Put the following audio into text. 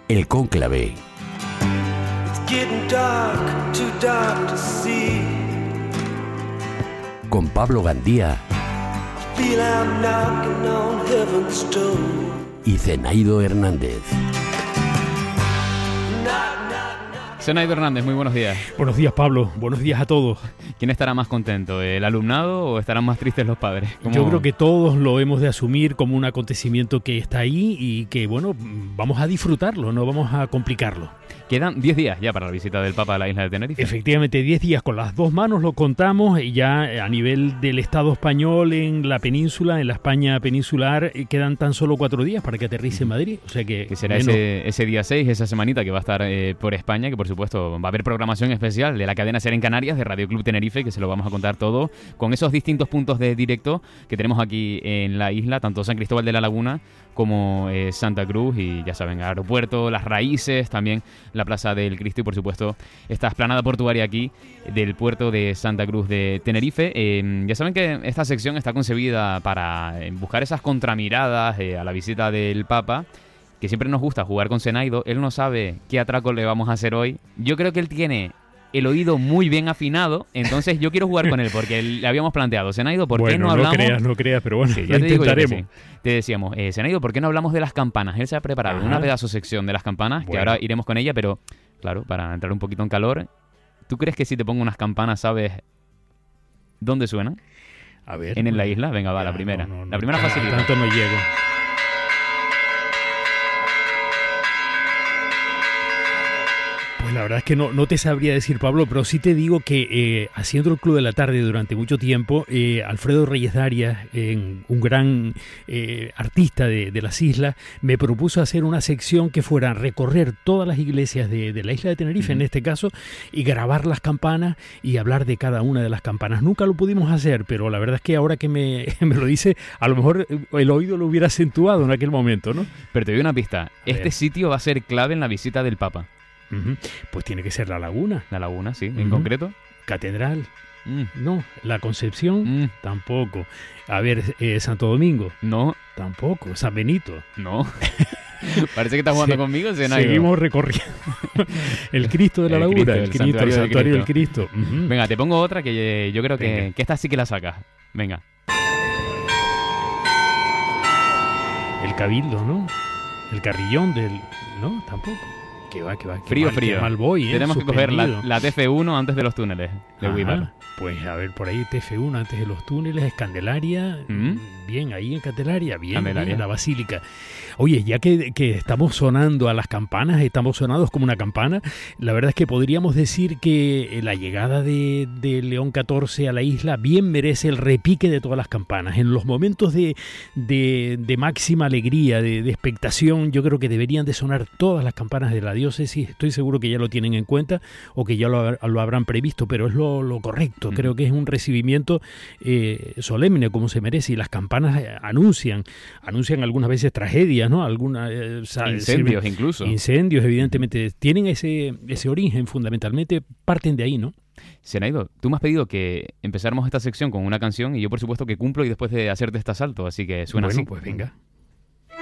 El Cónclave. Con Pablo Gandía y Zenaido Hernández. Zenaido Hernández, muy buenos días. Buenos días, Pablo. Buenos días a todos. ¿Quién estará más contento, el alumnado o estarán más tristes los padres? Yo creo que todos lo hemos de asumir como un acontecimiento que está ahí y que, bueno, vamos a disfrutarlo, no vamos a complicarlo. Quedan 10 días ya para la visita del Papa a la isla de Tenerife. Efectivamente, 10 días con las dos manos lo contamos, y ya a nivel del Estado español en la península, en la España peninsular, quedan tan solo 4 días para que aterrice en Madrid. O sea que será ese día 6, esa semanita que va a estar por España, que por supuesto va a haber programación especial de la cadena SER en Canarias, de Radio Club Tenerife, que se lo vamos a contar todo, con esos distintos puntos de directo que tenemos aquí en la isla, tanto San Cristóbal de la Laguna como Santa Cruz, y ya saben, el aeropuerto, las raíces, también la Plaza del Cristo y por supuesto esta esplanada portuaria aquí del puerto de Santa Cruz de Tenerife. Ya saben que esta sección está concebida para buscar esas contramiradas a la visita del Papa, que siempre nos gusta jugar con Zenaido. Él no sabe qué atraco le vamos a hacer hoy. Yo creo que él tiene el oído muy bien afinado, entonces yo quiero jugar con él porque le habíamos planteado, Zenaido, ¿por qué no hablamos? No creas, pero bueno, sí, ya lo intentaremos. Te decíamos, Zenaido, ¿por qué no hablamos de las campanas? Él se ha preparado una pedazo sección de las campanas, que ahora iremos con ella, pero claro, para entrar un poquito en calor, ¿tú crees que si te pongo unas campanas sabes dónde suenan? A ver. En la isla, venga, va, la primera. La primera facilita. Tanto no llego. Pues la verdad es que no te sabría decir, Pablo, pero sí te digo que haciendo el Club de la Tarde durante mucho tiempo, Alfredo Reyes Darias, un gran artista de las islas, me propuso hacer una sección que fuera recorrer todas las iglesias de la isla de Tenerife, en este caso, y grabar las campanas y hablar de cada una de las campanas. Nunca lo pudimos hacer, pero la verdad es que ahora que me lo dice, a lo mejor el oído lo hubiera acentuado en aquel momento, ¿no? Pero te doy una pista. Este sitio va a ser clave en la visita del Papa. Pues tiene que ser la Laguna. La Laguna, sí. ¿En concreto? Catedral. No. La Concepción. Tampoco. A ver, Santo Domingo. No. Tampoco. San Benito. No. Parece que estás jugando conmigo, Zenaido. Seguimos recorriendo. El Cristo de la Laguna. El santuario del Cristo. Venga, te pongo otra que yo creo que esta sí que la sacas. Venga. El Cabildo, ¿no? El Carrillón del... No, tampoco. Que va. Frío. Qué mal voy, Tenemos que coger la TF1 antes de los túneles de Weimar. Pues a ver, por ahí TF1 antes de los túneles, es Candelaria. Bien, ahí en Candelaria, bien, la Basílica. Oye, ya que estamos sonando a las campanas, estamos sonados como una campana, la verdad es que podríamos decir que la llegada de León XIV a la isla bien merece el repique de todas las campanas. En los momentos de máxima alegría, de expectación, yo creo que deberían de sonar todas las campanas de la diócesis. Estoy seguro que ya lo tienen en cuenta o que ya lo habrán previsto, pero es lo correcto. Creo que es un recibimiento solemne como se merece, y las campanas anuncian algunas veces tragedias, ¿no? Incendios incluso. Incendios, evidentemente. Tienen ese origen, fundamentalmente parten de ahí, ¿no? Zenaido, tú me has pedido que empezáramos esta sección con una canción y yo por supuesto que cumplo y después de hacerte este asalto, así que suena así. Pues venga.